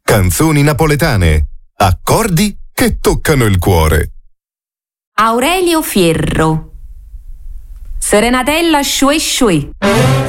Canzoni napoletane, accordi che toccano il cuore. Aurelio Fierro. Serenatella sciue sciue.